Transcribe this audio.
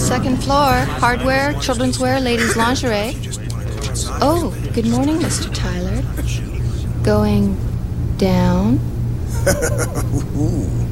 Second floor. Hardware, children's wear, ladies' lingerie. Oh, good morning, Mr. Tyler. Going down?